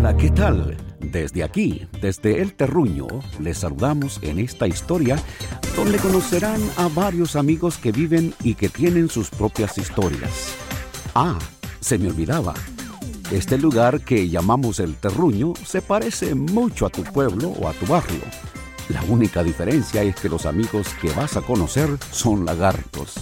Hola, ¿qué tal? Desde aquí, desde El Terruño, les saludamos en esta historia donde conocerán a varios amigos que viven y que tienen sus propias historias. Ah, se me olvidaba. Este lugar que llamamos El Terruño se parece mucho a tu pueblo o a tu barrio. La única diferencia es que los amigos que vas a conocer son lagartos.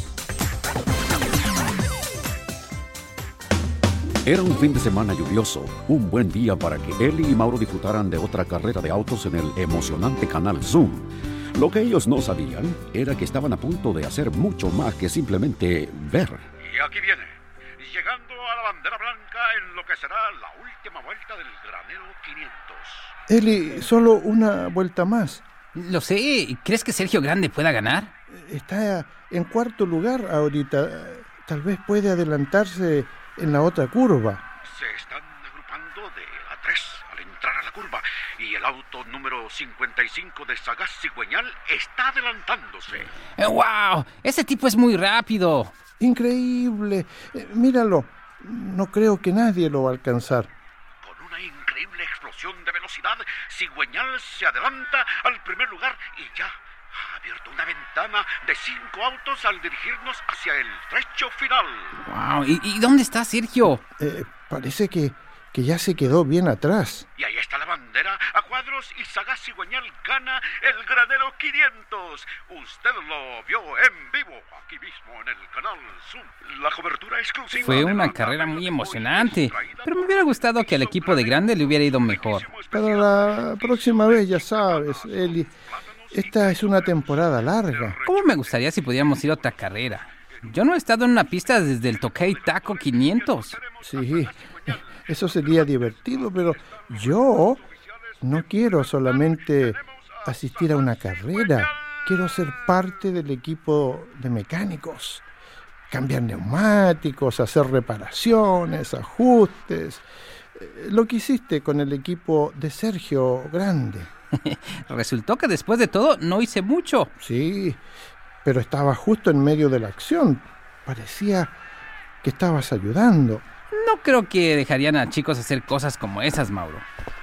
Era un fin de semana lluvioso, un buen día para que Eli y Mauro disfrutaran de otra carrera de autos en el emocionante canal Zoom. Lo que ellos no sabían era que estaban a punto de hacer mucho más que simplemente ver. Y aquí viene, llegando a la bandera blanca en lo que será la última vuelta del Granero 500. Eli, solo una vuelta más. Lo sé. ¿Crees que Sergio Grande pueda ganar? Está en cuarto lugar ahorita. Tal vez puede adelantarse en la otra curva. Se están agrupando de a 3 al entrar a la curva y el auto número 55 de Sagaz Cigüeñal está adelantándose. ¡Wow! Ese tipo es muy rápido. Increíble. Míralo. No creo que nadie lo va a alcanzar. Con una increíble explosión de velocidad, Cigüeñal se adelanta al primer lugar y ya ha abierto una ventana de 5 autos al dirigirnos hacia el trecho final. ¡Wow! ¿Y dónde está Sergio? Parece que ya se quedó bien atrás. Y ahí está la bandera a cuadros y Sagaz Cigüeñal gana el Granero 500. Usted lo vio en vivo aquí mismo en el canal Zoom. La cobertura exclusiva. Fue una carrera muy emocionante, pero me hubiera gustado que al equipo de Grande le hubiera ido mejor. Para la próxima vez, ya sabes, Eli, esta es una temporada larga. ¿Cómo me gustaría si pudiéramos ir a otra carrera? Yo no he estado en una pista desde el Toqué y Taco 500. Sí, eso sería divertido, pero yo no quiero solamente asistir a una carrera. Quiero ser parte del equipo de mecánicos. Cambiar neumáticos, hacer reparaciones, ajustes. Lo que hiciste con el equipo de Sergio Grande. Resultó que después de todo no hice mucho. Sí, pero estaba justo en medio de la acción. Parecía que estabas ayudando. No creo que dejarían a chicos hacer cosas como esas, Mauro.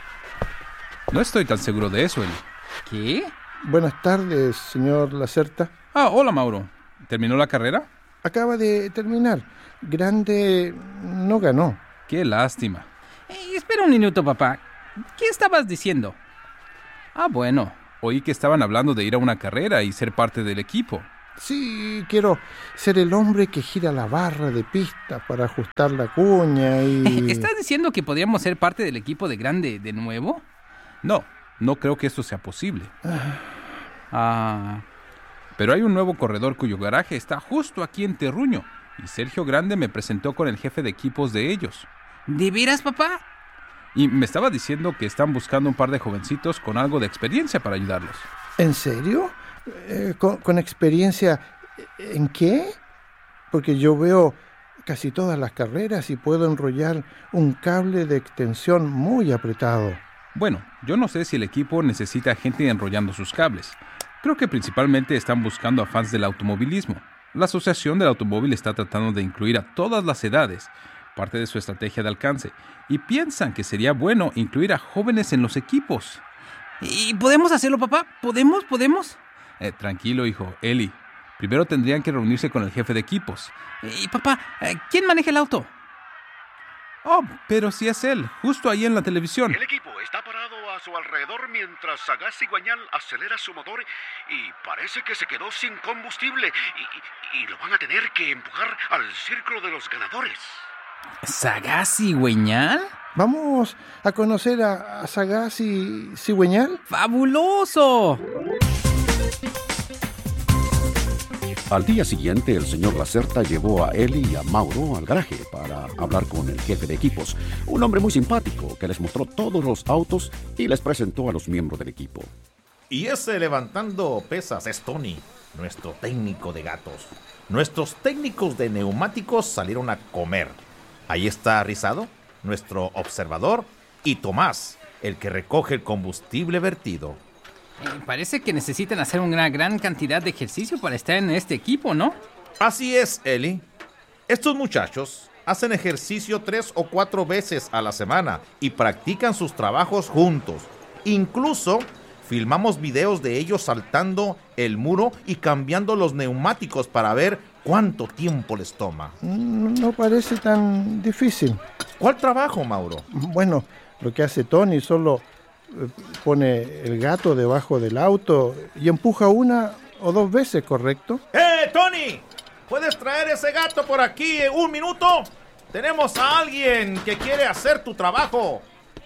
No estoy tan seguro de eso, Eli. ¿Qué? Buenas tardes, señor Lacerta. Hola, Mauro. ¿Terminó la carrera? Acaba de terminar. Grande no ganó. Qué lástima. Espera un minuto, papá. ¿Qué estabas diciendo? Bueno. Oí que estaban hablando de ir a una carrera y ser parte del equipo. Sí, quiero ser el hombre que gira la barra de pista para ajustar la cuña y... ¿Estás diciendo que podríamos ser parte del equipo de Grande de nuevo? No creo que esto sea posible. Pero hay un nuevo corredor cuyo garaje está justo aquí en Terruño y Sergio Grande me presentó con el jefe de equipos de ellos. ¿De veras, papá? Y me estaba diciendo que están buscando un par de jovencitos con algo de experiencia para ayudarlos. ¿En serio? ¿Con experiencia en qué? Porque yo veo casi todas las carreras y puedo enrollar un cable de extensión muy apretado. Bueno, yo no sé si el equipo necesita gente enrollando sus cables. Creo que principalmente están buscando a fans del automovilismo. La Asociación del Automóvil está tratando de incluir a todas las edades, parte de su estrategia de alcance, y piensan que sería bueno incluir a jóvenes en los equipos. ¿Y podemos hacerlo, papá? ¿Podemos? Tranquilo, hijo. Eli, primero tendrían que reunirse con el jefe de equipos. Y papá, ¿quién maneja el auto? Pero sí es él, justo ahí en la televisión. El equipo está parado a su alrededor mientras Sagaz Cigüeñal acelera su motor y parece que se quedó sin combustible y lo van a tener que empujar al círculo de los ganadores. ¿Sagaz Cigüeñal? ¿Vamos a conocer a Sagaz y Cigüeñal? ¡Fabuloso! Al día siguiente, el señor Lacerta llevó a Eli y a Mauro al garaje para hablar con el jefe de equipos, un hombre muy simpático que les mostró todos los autos y les presentó a los miembros del equipo. Y ese levantando pesas es Tony, nuestro técnico de gatos. Nuestros técnicos de neumáticos salieron a comer. Ahí está Rizado, nuestro observador, y Tomás, el que recoge el combustible vertido. Parece que necesitan hacer una gran cantidad de ejercicio para estar en este equipo, ¿no? Así es, Eli. Estos muchachos hacen ejercicio 3 o 4 veces a la semana y practican sus trabajos juntos. Incluso filmamos videos de ellos saltando el muro y cambiando los neumáticos para ver cuánto tiempo les toma. No parece tan difícil. ¿Cuál trabajo, Mauro? Bueno, lo que hace Tony solo pone el gato debajo del auto y empuja 1 o 2 veces, ¿correcto? Tony! ¿Puedes traer ese gato por aquí 1 minuto? Tenemos a alguien que quiere hacer tu trabajo.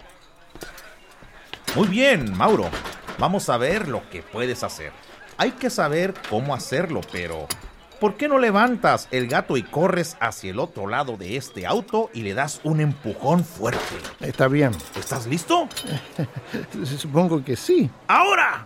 Muy bien, Mauro. Vamos a ver lo que puedes hacer. Hay que saber cómo hacerlo, pero ¿por qué no levantas el gato y corres hacia el otro lado de este auto y le das un empujón fuerte? Está bien. ¿Estás listo? Supongo que sí. ¡Ahora!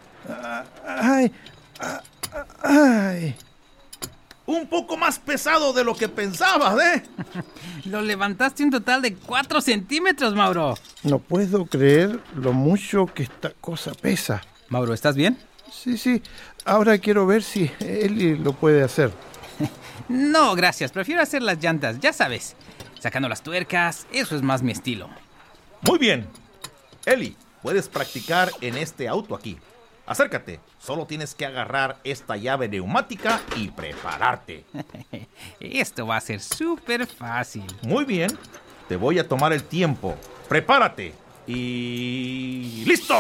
¡Ay! Un poco más pesado de lo que pensabas, ¿eh? Lo levantaste un total de 4 centímetros, Mauro. No puedo creer lo mucho que esta cosa pesa. Mauro, ¿estás bien? Sí. Ahora quiero ver si Eli lo puede hacer. No, gracias. Prefiero hacer las llantas, ya sabes. Sacando las tuercas, eso es más mi estilo. Muy bien. Eli, puedes practicar en este auto aquí. Acércate. Solo tienes que agarrar esta llave neumática y prepararte. Esto va a ser súper fácil. Muy bien. Te voy a tomar el tiempo. Prepárate. Y... ¡listo!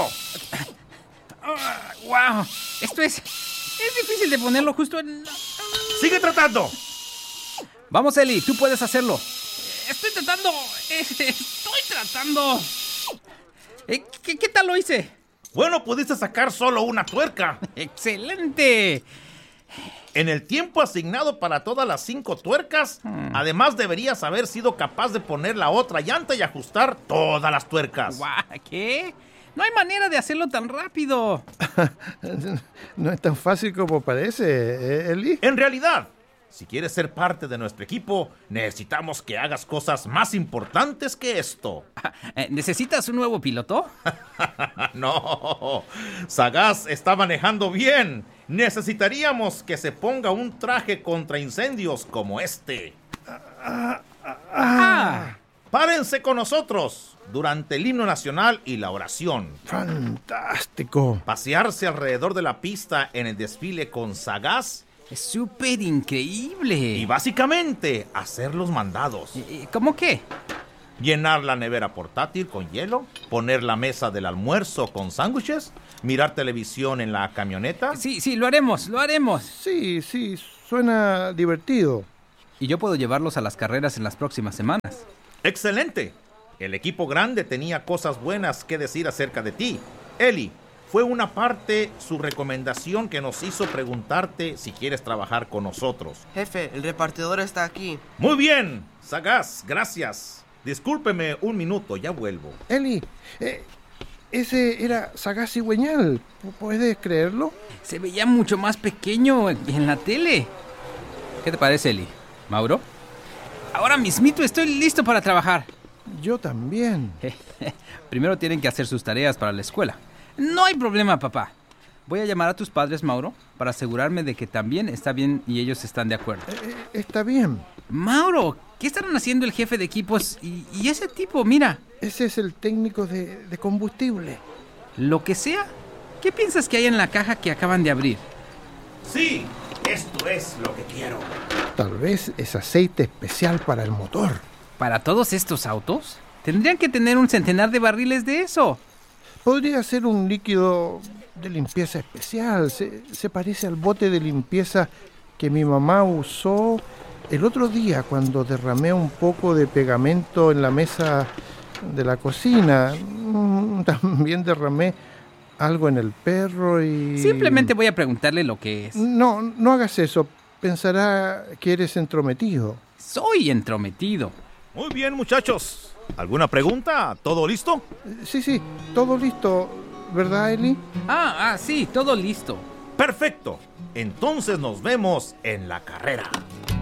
¡Wow! Esto es difícil de ponerlo justo en... ¡Sigue tratando! Vamos, Eli, tú puedes hacerlo. Estoy tratando. ¿Qué tal lo hice? Bueno, pudiste sacar solo 1 tuerca. ¡Excelente! En el tiempo asignado para todas las 5 tuercas, además deberías haber sido capaz de poner la otra llanta y ajustar todas las tuercas. ¿Qué? No hay manera de hacerlo tan rápido. No es tan fácil como parece, Eli. En realidad, si quieres ser parte de nuestro equipo, necesitamos que hagas cosas más importantes que esto. ¿Necesitas un nuevo piloto? No, Sagaz está manejando bien. Necesitaríamos que se ponga un traje contra incendios como este. Párense con nosotros durante el himno nacional y la oración. ¡Fantástico! Pasearse alrededor de la pista en el desfile con Sagaz. Es súper increíble. Y básicamente hacer los mandados. ¿Cómo qué? Llenar la nevera portátil con hielo, poner la mesa del almuerzo con sándwiches, mirar televisión en la camioneta. Sí, lo haremos. Sí, suena divertido. Y yo puedo llevarlos a las carreras en las próximas semanas. ¡Excelente! El equipo grande tenía cosas buenas que decir acerca de ti. Eli, fue una parte su recomendación que nos hizo preguntarte si quieres trabajar con nosotros. Jefe, el repartidor está aquí. Muy bien, Sagaz, gracias. Discúlpeme 1 minuto, ya vuelvo. Eli, ese era Sagaz Cigüeñal. ¿Puedes creerlo? Se veía mucho más pequeño en la tele. ¿Qué te parece, Eli? ¿Mauro? Ahora mismito estoy listo para trabajar. Yo también. Primero tienen que hacer sus tareas para la escuela. No hay problema, papá. Voy a llamar a tus padres, Mauro, para asegurarme de que también está bien y ellos están de acuerdo. Está bien. Mauro, ¿qué estarán haciendo el jefe de equipos y ese tipo? Mira. Ese es el técnico de combustible. Lo que sea. ¿Qué piensas que hay en la caja que acaban de abrir? Sí, esto es lo que quiero. Tal vez es aceite especial para el motor. ¿Para todos estos autos? Tendrían que tener un centenar de barriles de eso. Podría ser un líquido de limpieza especial. Se parece al bote de limpieza que mi mamá usó el otro día cuando derramé un poco de pegamento en la mesa de la cocina. También derramé algo en el perro y... Simplemente voy a preguntarle lo que es. No hagas eso. Pensará que eres entrometido. Soy entrometido. Muy bien, muchachos. ¿Alguna pregunta? ¿Todo listo? Sí, todo listo, ¿verdad, Eli? Sí, todo listo. Perfecto. Entonces nos vemos en la carrera.